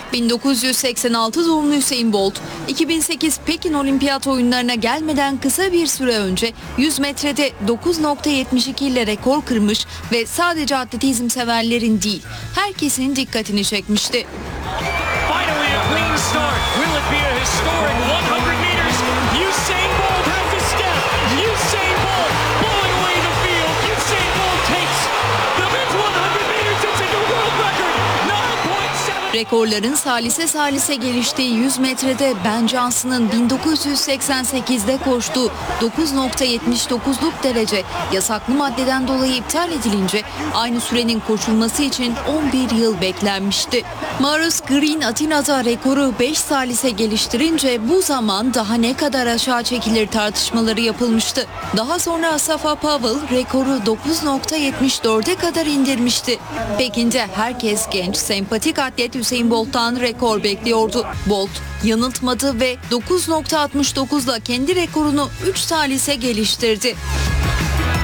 1986 doğumlu Usain Bolt, 2008 Pekin Olimpiyat Oyunlarına gelmeden kısa bir süre önce 100 metrede 9.72 ile rekor kırmış ve sadece atletizm severlerin değil, herkesin dikkatini çekmişti. Finally a clean start. Will it be a historic 100 meters? Usain Bolt has to step. Usain Bolt blowing away the field. Usain Bolt takes the men's 100 meters. It's a new world record. 9.7. Rekorların salise geliştiği 100 metrede Ben Johnson'ın 1988'de koştuğu 9.79'luk derece yasaklı maddeden dolayı iptal edilince aynı sürenin koşulması için 11 yıl beklenmişti. Maurice Greene Atina'da rekoru 5 salise geliştirince bu zaman daha ne kadar aşağı çekilir tartışmaları yapılmıştı. Daha sonra Asafa Powell rekoru 9.74'e kadar indirmişti. Pekin'de herkes genç, sempatik atlet Usain Bolt'tan rekor bekliyordu. Bolt yanıltmadı ve 9.69'la kendi rekorunu 3 salise geliştirdi.